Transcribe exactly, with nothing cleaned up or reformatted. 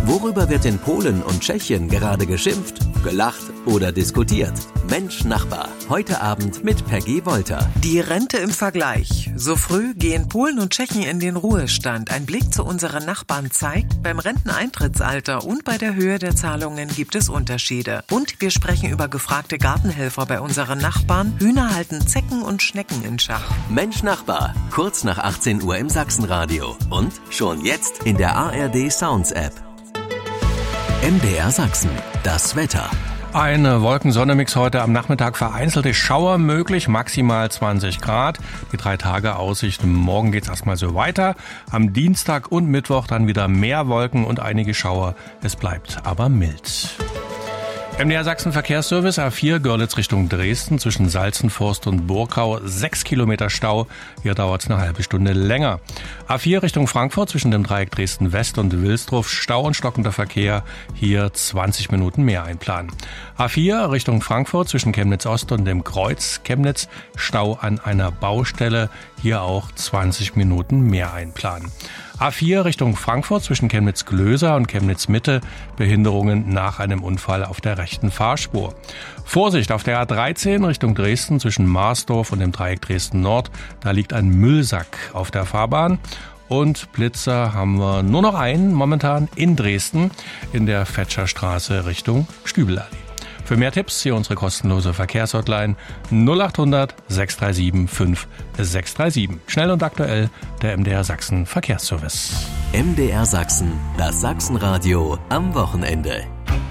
Worüber wird in Polen und Tschechien gerade geschimpft, gelacht oder diskutiert? Mensch Nachbar, heute Abend mit Peggy Wolter. Die Rente im Vergleich. So früh gehen Polen und Tschechen in den Ruhestand. Ein Blick zu unseren Nachbarn zeigt, beim Renteneintrittsalter und bei der Höhe der Zahlungen gibt es Unterschiede. Und wir sprechen über gefragte Gartenhelfer bei unseren Nachbarn. Hühner halten Zecken und Schnecken in Schach. Mensch Nachbar, kurz nach achtzehn Uhr im Sachsenradio. Und schon jetzt in der A R D Sounds App. M D R Sachsen, das Wetter. Ein Wolkensonne-Mix heute am Nachmittag, vereinzelte Schauer möglich, maximal zwanzig Grad. Die drei Tage Aussicht, morgen geht's erstmal so weiter. Am Dienstag und Mittwoch dann wieder mehr Wolken und einige Schauer. Es bleibt aber mild. M D R Sachsen Verkehrsservice A vier Görlitz Richtung Dresden zwischen Salzenforst und Burkau sechs Kilometer Stau. Hier dauert es eine halbe Stunde länger. A vier Richtung Frankfurt zwischen dem Dreieck Dresden West und Wilsdruf Stau und stockender Verkehr. Hier zwanzig Minuten mehr einplanen. A vier Richtung Frankfurt zwischen Chemnitz Ost und dem Kreuz Chemnitz Stau an einer Baustelle. Hier auch zwanzig Minuten mehr einplanen. A vier Richtung Frankfurt zwischen Chemnitz-Glöser und Chemnitz-Mitte, Behinderungen nach einem Unfall auf der rechten Fahrspur. Vorsicht auf der A dreizehn Richtung Dresden zwischen Marsdorf und dem Dreieck Dresden-Nord, da liegt ein Müllsack auf der Fahrbahn. Und Blitzer haben wir nur noch einen momentan in Dresden in der Fetscherstraße Richtung Stübelallee. Für mehr Tipps hier unsere kostenlose Verkehrshotline null acht hundert sechs drei sieben fünf sechs drei sieben. Schnell und aktuell der M D R Sachsen Verkehrsservice. M D R Sachsen, das Sachsenradio am Wochenende.